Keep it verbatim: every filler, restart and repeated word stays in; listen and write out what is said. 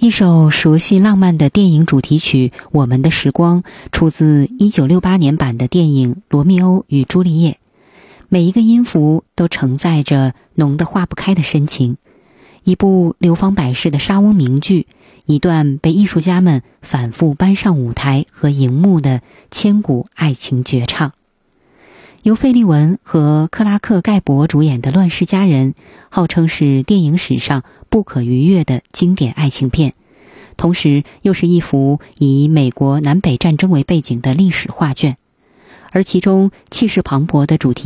一首熟悉浪漫的电影主题曲《我们的时光》出自一九六八年版的电影《罗密欧与朱丽叶》，每一个音符都承载着浓得化不开的深情，一部流芳百世的莎翁名剧，一段被艺术家们反复搬上舞台和荧幕的千古爱情绝唱。由费利文和克拉克盖博主演的《乱世佳人》号称是电影史上不可逾越的经典爱情片，同时又是一幅以美国南北战争为背景的历史画卷，而其中气势磅礴的主题